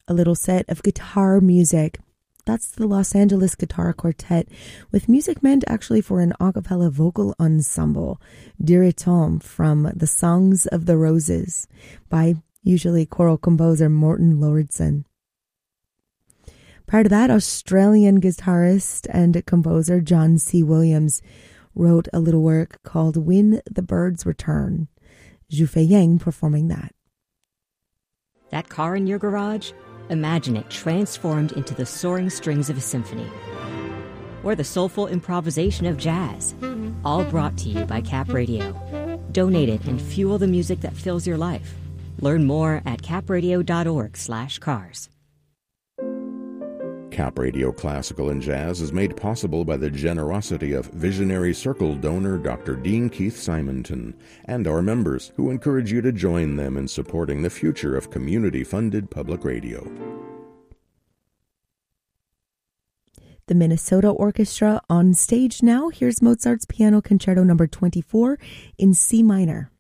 a little set of guitar music. That's the Los Angeles Guitar Quartet, with music meant actually for an a cappella vocal ensemble, Diretom from The Songs of the Roses, by usually choral composer Morton Lordson. Prior to that, Australian guitarist and composer John C. Williams wrote a little work called When the Birds Return. Zhu Fei Yang performing that. That car in your garage? Imagine it transformed into the soaring strings of a symphony. Or the soulful improvisation of jazz. All brought to you by Cap Radio. Donate it and fuel the music that fills your life. Learn more at capradio.org/cars. Cap Radio Classical and Jazz is made possible by the generosity of Visionary Circle donor Dr. Dean Keith Simonton and our members, who encourage you to join them in supporting the future of community-funded public radio. The Minnesota Orchestra on stage now. Here's Mozart's Piano Concerto No. 24 in C minor.